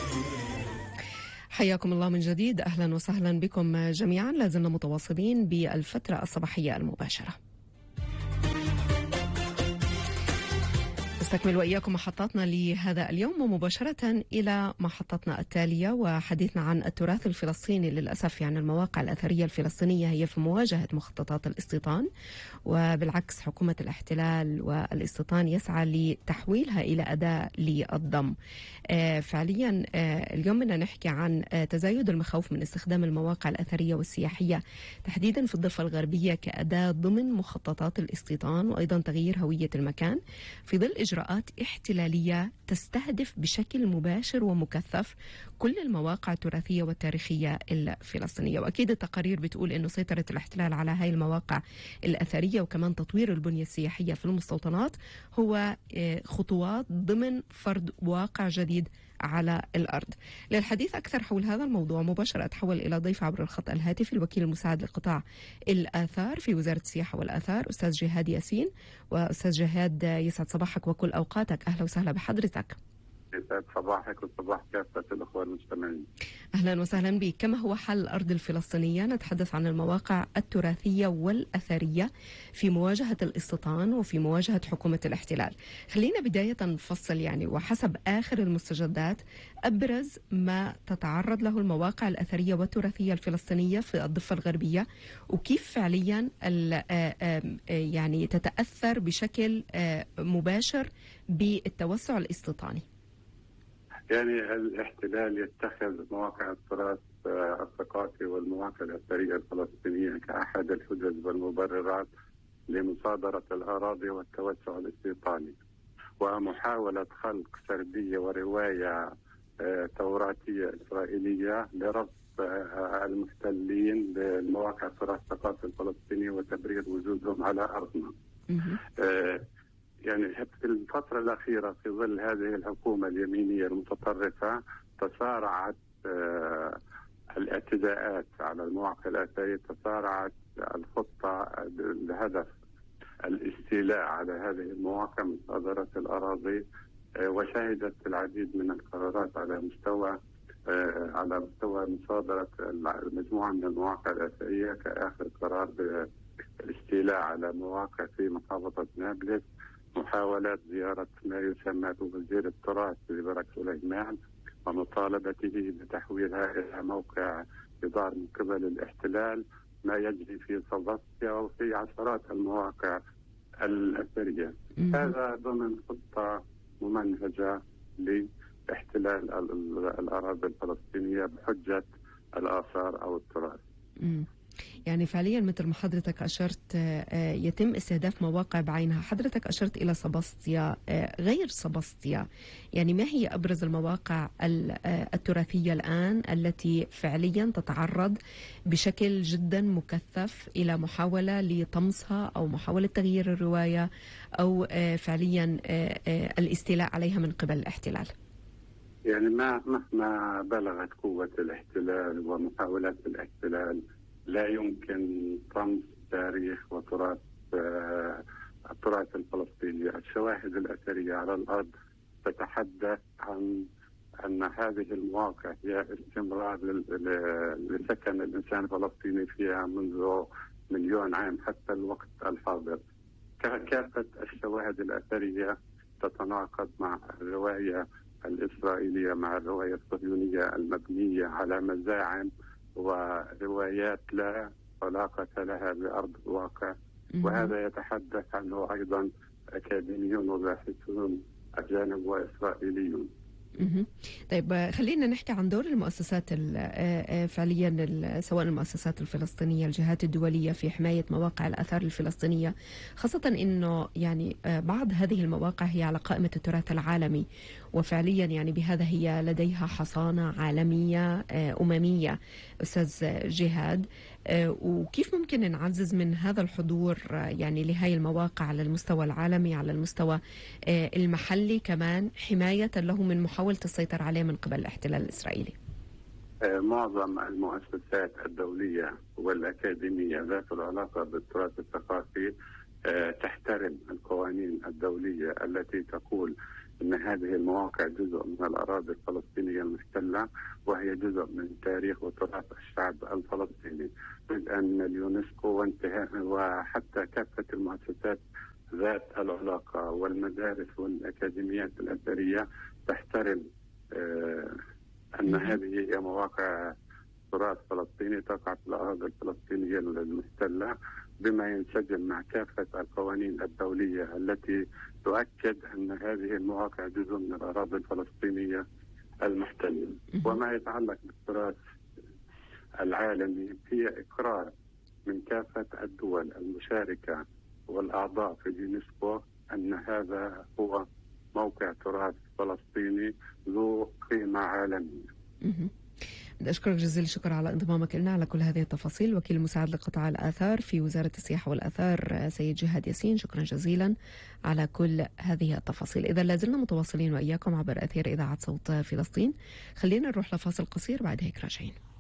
حياكم الله من جديد، أهلا وسهلا بكم جميعا. لازلنا متواصلين بالفترة الصباحية المباشرة. نستكمل وإياكم محطاتنا لهذا اليوم، ومباشرة إلى محطتنا التالية وحديثنا عن التراث الفلسطيني. للأسف يعني المواقع الأثرية الفلسطينية هي في مواجهة مخططات الاستيطان، وبالعكس حكومة الاحتلال والاستيطان يسعى لتحويلها إلى أداة للضم. فعليا اليوم بدنا نحكي عن تزايد المخاوف من استخدام المواقع الأثرية والسياحية تحديدا في الضفة الغربية كأداة ضمن مخططات الاستيطان، وأيضا تغيير هوية المكان في ظل إجراءات احتلالية تستهدف بشكل مباشر ومكثف كل المواقع التراثية والتاريخية الفلسطينية. وأكيد التقارير بتقول أنه سيطرة الاحتلال على هاي المواقع الأثرية وكمان تطوير البنية السياحية في المستوطنات هو خطوات ضمن فرض واقع جديد على الأرض. للحديث أكثر حول هذا الموضوع مباشرة أتحول إلى ضيف عبر الخط الهاتفي الوكيل المساعد لقطاع الآثار في وزارة السياحة والآثار أستاذ جهاد ياسين. وأستاذ جهاد يسعد صباحك وكل أوقاتك، أهلا وسهلا بحضرتك. يسعد صباحك وصباح كافة الأخوة المستمعين. أهلا وسهلا بك. كما هو حال الأرض الفلسطينية، نتحدث عن المواقع التراثية والأثرية في مواجهة الاستيطان وفي مواجهة حكومة الاحتلال. خلينا بداية نفصل يعني، وحسب آخر المستجدات أبرز ما تتعرض له المواقع الأثرية والتراثية الفلسطينية في الضفة الغربية، وكيف فعليا يعني تتأثر بشكل مباشر بالتوسع الاستيطاني. يعني الاحتلال يتخذ مواقع التراث الثقافي والمواقع الأثرية الفلسطينية كأحد الحجج والمبررات لمصادرة الأراضي والتوسع الاستيطاني، ومحاولة خلق سردية ورواية توراتية إسرائيلية لربط المحتلين بالمواقع التراث الثقافي الفلسطيني وتبرير وجودهم على أرضنا. يعني في الفترة الأخيرة في ظل هذه الحكومة اليمينية المتطرفة تسارعت الاعتداءات على المواقع الأثرية، تسارعت الخطة بهدف الاستيلاء على هذه المواقع مصادرة الأراضي، وشهدت العديد من القرارات على مستوى مصادرة مجموعة من المواقع الأثرية، كآخر قرار بالاستيلاء على مواقع في محافظة نابلس، محاولات زيارة ما يسمى بوزير التراث ببرك سليمان ومطالبته بتحويلها إلى موقع إدار من قبل الاحتلال، ما يجري في سبسطيا وفي عشرات المواقع الأثرية. هذا ضمن خطة ممنهجة لاحتلال الأراضي الفلسطينية بحجة الآثار أو التراث. يعني فعليا مثل ما حضرتك أشرت يتم استهداف مواقع بعينها. حضرتك أشرت إلى سبسطيا، غير سبسطيا يعني ما هي أبرز المواقع التراثية الآن التي فعليا تتعرض بشكل جدا مكثف إلى محاولة لطمسها أو محاولة تغيير الرواية أو فعليا الاستيلاء عليها من قبل الاحتلال؟ يعني مهما بلغت قوة الاحتلال ومحاولات الاحتلال لا يمكن طمس تاريخ وتراث التراث الفلسطيني. الشواهد الأثرية على الأرض تتحدث عن أن هذه المواقع هي استمرار لسكن الإنسان الفلسطيني فيها منذ مليون عام حتى الوقت الحاضر. كافة الشواهد الأثرية تتناقض مع الرواية الإسرائيلية، مع الرواية الصهيونية المبنية على مزاعم وروايات لا علاقة لها بأرض الواقع. وهذا يتحدث عنه أيضا أكاديميون وباحثون أجانب وإسرائيليون. طيب خلينا نحكي عن دور المؤسسات فعليا، سواء المؤسسات الفلسطينية، الجهات الدولية في حماية مواقع الآثار الفلسطينية، خاصة إنه يعني بعض هذه المواقع هي على قائمة التراث العالمي، وفعليا يعني بهذا هي لديها حصانة عالمية أممية. أستاذ جهاد، وكيف ممكن نعزز من هذا الحضور يعني لهذه المواقع على المستوى العالمي، على المستوى المحلي كمان، حماية له من محاولة السيطرة عليه من قبل الاحتلال الإسرائيلي؟ معظم المؤسسات الدولية والأكاديمية ذات العلاقة بالتراث الثقافي تحترم القوانين الدولية التي تقول أن هذه المواقع جزء من الأراضي الفلسطينية المحتلة، وهي جزء من تاريخ وتراث الشعب الفلسطيني، بدءا من اليونسكو وانتهاء وحتى كافة المؤسسات ذات العلاقة والمدارس والأكاديميات الأثرية تحترم أن هذه هي مواقع تراث فلسطيني تقع في الأراضي الفلسطينية المحتلة، بما ينسجم مع كافة القوانين الدولية التي تؤكد أن هذه المواقع جزء من الأراضي الفلسطينية المحتلة. وما يتعلق بالتراث العالمي هي إقرار من كافة الدول المشاركة والأعضاء في اليونسكو أن هذا هو موقع تراث فلسطيني ذو قيمة عالمية. بدي أشكرك جزيل الشكر على انضمامك لنا على كل هذه التفاصيل. وكيل مساعد لقطاع الآثار في وزارة السياحة والآثار سيد جهاد ياسين، شكرا جزيلا على كل هذه التفاصيل. إذا لازلنا متواصلين وإياكم عبر أثير إذاعة صوت فلسطين، خلينا نروح لفاصل قصير، بعد هيك راجعين.